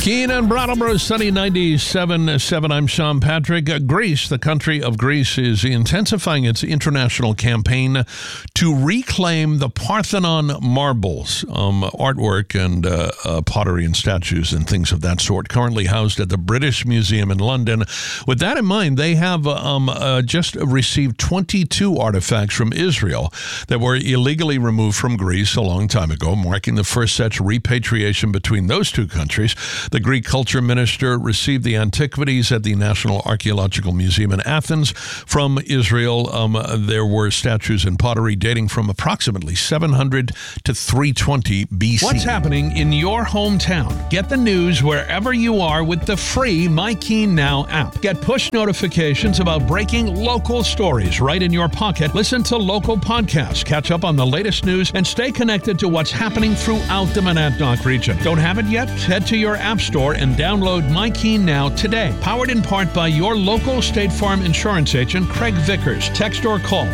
Keene and Brattleboro, sunny 97.7. I'm Sean Patrick. Greece, the country of Greece, is intensifying its international campaign to reclaim the Parthenon marbles, artwork and pottery and statues and things of that sort, currently housed at the British Museum in London. With that in mind, they have just received 22 artifacts from Israel that were illegally removed from Greece a long time ago, marking the first such repatriation between those two countries. The Greek culture minister received the antiquities at the National Archaeological Museum in Athens from Israel. There were statues and pottery dating from approximately 700 to 320 BC. What's happening in your hometown? Get the news wherever you are with the free My Keene Now app. Get push notifications about breaking local stories right in your pocket. Listen to local podcasts, catch up on the latest news, and stay connected to what's happening throughout the Monadnock region. Don't have it yet? Head to your app store and download My Keene Now today. Powered in part by your local State Farm insurance agent, Craig Vickers. Text or call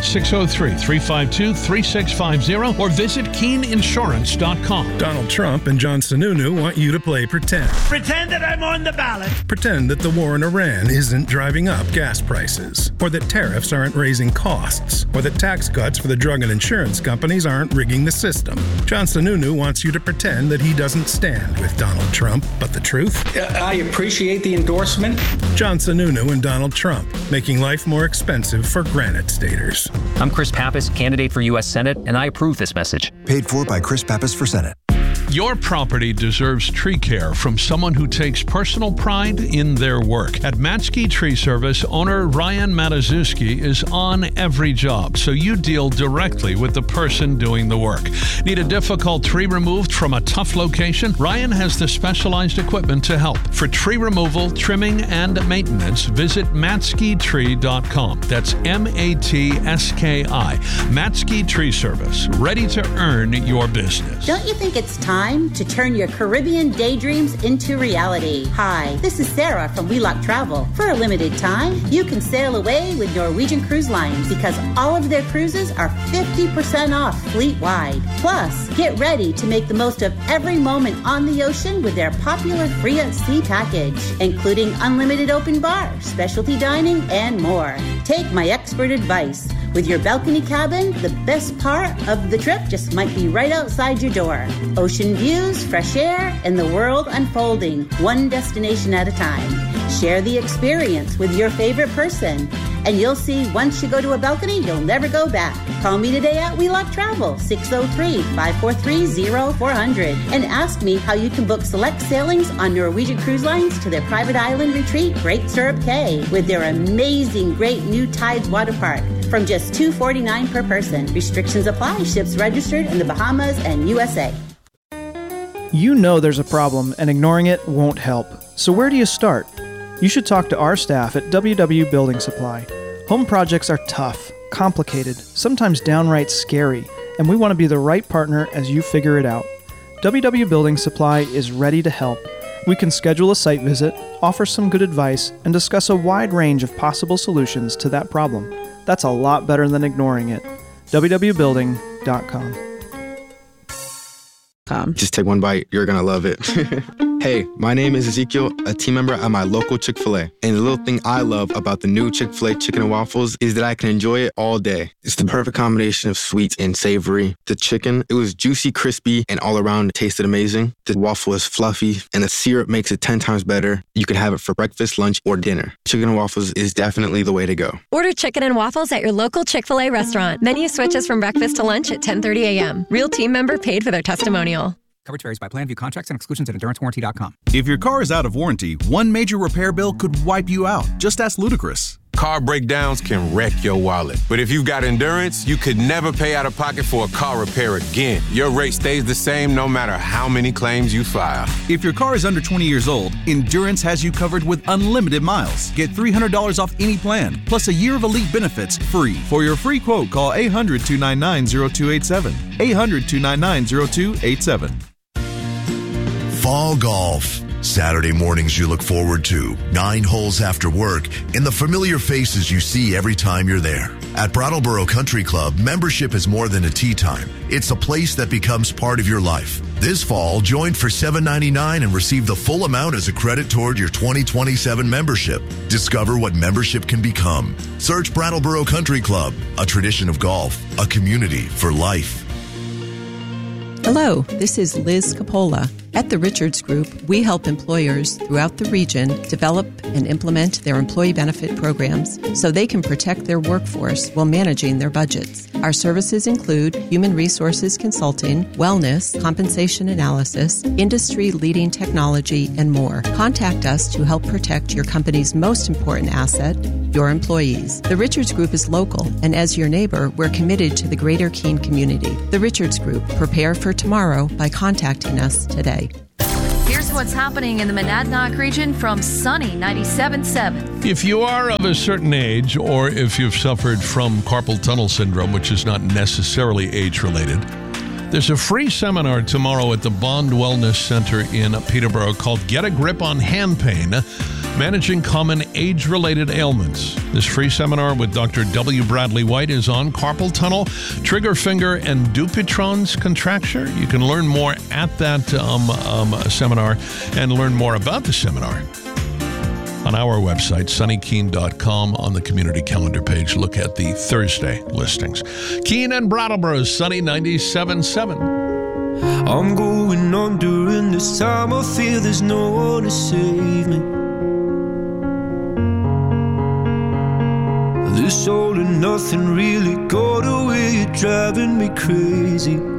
603-352-3650 or visit KeeneInsurance.com. Donald Trump and John Sununu want you to play pretend. Pretend that I'm on the ballot. Pretend that the war in Iran isn't driving up gas prices, or that tariffs aren't raising costs, or that tax cuts for the drug and insurance companies aren't rigging the system. John Sununu wants you to pretend that he doesn't stand with Donald Trump, but the truth? I appreciate the endorsement. John Sununu and Donald Trump, making life more expensive for Granite Staters. I'm Chris Pappas, candidate for U.S. Senate, and I approve this message. Paid for by Chris Pappas for Senate. Your property deserves tree care from someone who takes personal pride in their work. At Matsky Tree Service, owner Ryan Matazuski is on every job, so you deal directly with the person doing the work. Need a difficult tree removed from a tough location? Ryan has the specialized equipment to help. For tree removal, trimming, and maintenance, visit matskytree.com. That's Matski. Matsky Tree Service, ready to earn your business. Don't you think it's time to turn your Caribbean daydreams into reality? Hi, this is Sarah from Wheelock Travel. For a limited time, you can sail away with Norwegian Cruise Lines because all of their cruises are 50% off fleet-wide. Plus, get ready to make the most of every moment on the ocean with their popular Free at Sea package, including unlimited open bar, specialty dining, and more. Take my expert advice. With your balcony cabin, the best part of the trip just might be right outside your door. Ocean views, fresh air, and the world unfolding, one destination at a time. Share the experience with your favorite person, and you'll see once you go to a balcony, you'll never go back. Call me today at Wheelock Travel, 603-543-0400, and ask me how you can book select sailings on Norwegian Cruise Lines to their private island retreat, Great Stirrup Cay, with their amazing Great New Tides Water Park, from just $249 per person. Restrictions apply. Ships registered in the Bahamas and USA. You know there's a problem, and ignoring it won't help. So where do you start? You should talk to our staff at WW Building Supply. Home projects are tough, complicated, sometimes downright scary, and we want to be the right partner as you figure it out. WW Building Supply is ready to help. We can schedule a site visit, offer some good advice, and discuss a wide range of possible solutions to that problem. That's a lot better than ignoring it. www.building.com. Just take one bite. You're going to love it. Hey, my name is Ezekiel, a team member at my local Chick-fil-A. And the little thing I love about the new Chick-fil-A chicken and waffles is that I can enjoy it all day. It's the perfect combination of sweet and savory. The chicken, it was juicy, crispy, and all around tasted amazing. The waffle is fluffy, and the syrup makes it 10 times better. You can have it for breakfast, lunch, or dinner. Chicken and waffles is definitely the way to go. Order chicken and waffles at your local Chick-fil-A restaurant. Menu switches from breakfast to lunch at 10:30 a.m. Real team member paid for their testimonial. Coverage varies by plan, view contracts and exclusions at EnduranceWarranty.com. If your car is out of warranty, one major repair bill could wipe you out. Just ask Ludacris. Car breakdowns can wreck your wallet. But if you've got Endurance, you could never pay out of pocket for a car repair again. Your rate stays the same no matter how many claims you file. If your car is under 20 years old, Endurance has you covered with unlimited miles. Get $300 off any plan, plus a year of elite benefits free. For your free quote, call 800-299-0287. 800-299-0287. Fall golf. Saturday mornings you look forward to, 9 holes after work, and the familiar faces you see every time you're there. At Brattleboro Country Club, membership is more than a tea time. It's a place that becomes part of your life. This fall, join for $7.99 and receive the full amount as a credit toward your 2027 membership. Discover what membership can become. Search Brattleboro Country Club, a tradition of golf, a community for life. Hello, this is Liz Capola. At the Richards Group, we help employers throughout the region develop and implement their employee benefit programs so they can protect their workforce while managing their budgets. Our services include human resources consulting, wellness, compensation analysis, industry-leading technology, and more. Contact us to help protect your company's most important asset, your employees. The Richards Group is local, and as your neighbor, we're committed to the greater Keene community. The Richards Group. Prepare for tomorrow by contacting us today. Here's what's happening in the Monadnock region from Sunny 97.7. If you are of a certain age, or if you've suffered from carpal tunnel syndrome, which is not necessarily age-related, there's a free seminar tomorrow at the Bond Wellness Center in Peterborough called Get a Grip on Hand Pain, Managing Common Age-Related Ailments. This free seminar with Dr. W. Bradley White is on carpal tunnel, trigger finger, and Dupuytren's contracture. You can learn more at that seminar and learn more about the seminar on our website, sunnykeene.com. On the community calendar page, look at the Thursday listings. Keene and Brattleboro's Sunny 97.7. I'm going on during this time. I feel there's no one to save me. This all and nothing really got away, you're driving me crazy.